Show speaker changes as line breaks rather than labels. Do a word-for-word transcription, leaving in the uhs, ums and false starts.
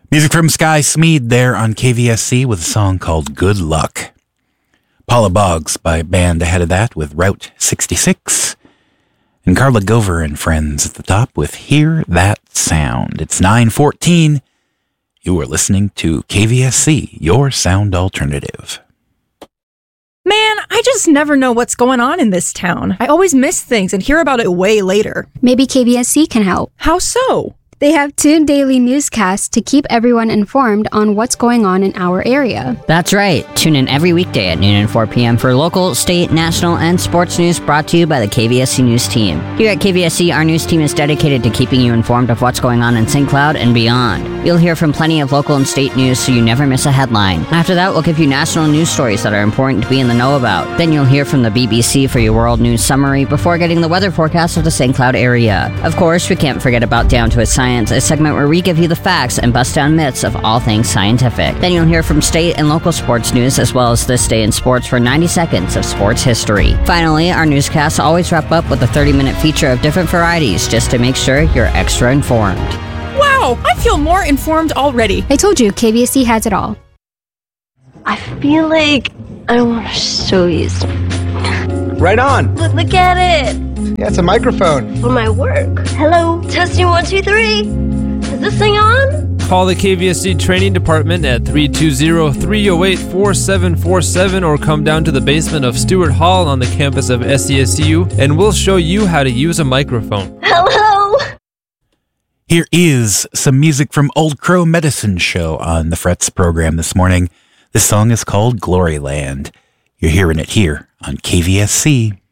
Music from Sky Smeed there on K V S C with a song called Good Luck. Paula Boggs by band ahead of that with Route sixty-six. And Carla Gover and friends at the top with Hear That Sound. It's nine fourteen. You are listening to K V S C, your sound alternative.
Man, I just never know what's going on in this town. I always miss things and hear about it way later.
Maybe K V S C can help.
How so?
They have two daily newscasts to keep everyone informed on what's going on in our area.
That's right. Tune in every weekday at noon and four p.m. for local, state, national, and sports news brought to you by the K V S C News Team. Here at K V S C, our news team is dedicated to keeping you informed of what's going on in Saint Cloud and beyond. You'll hear from plenty of local and state news so you never miss a headline. After that, we'll give you national news stories that are important to be in the know about. Then you'll hear from the B B C for your world news summary before getting the weather forecast of the Saint Cloud area. Of course, we can't forget about Down to a Science, a segment where we give you the facts and bust down myths of all things scientific. Then you'll hear from state and local sports news as well as This Day in Sports for ninety seconds of sports history. Finally, our newscasts always wrap up with a thirty-minute feature of different varieties just to make sure you're extra informed.
Wow, I feel more informed already.
I told you, K V S C has it all.
I feel like I want to show you something.
Right on.
Look, look at it.
Yeah, it's a microphone.
For my work. Hello, testing one, two, three. Is this thing on?
Call the K V S C training department at three two zero, three zero eight, four seven four seven or come down to the basement of Stewart Hall on the campus of S C S U and we'll show you how to use a microphone.
Hello.
Here is some music from Old Crow Medicine Show on the Frets program this morning. This song is called Gloryland. You're hearing it here on K V S C.